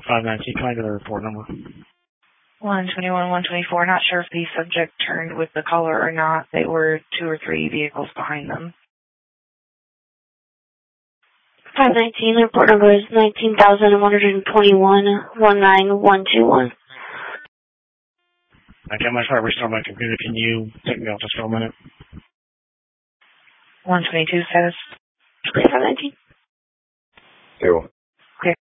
519, trying to get a report number. 121, 124. Not sure if the subject turned with the caller or not. They were 2 or 3 vehicles behind them. 519, report number is 19,121, 19121. Okay, I'm going to try to restart my computer. Can you take me off just for a minute? 122 status. 519. Zero.